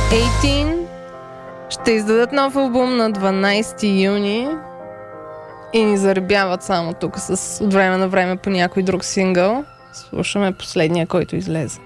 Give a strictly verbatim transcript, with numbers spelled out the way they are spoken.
осемнайсет ще издадат нов албум на дванайсети юни и ни заребяват само тук с от време на време по някой друг сингъл. Слушаме последния, който излезе.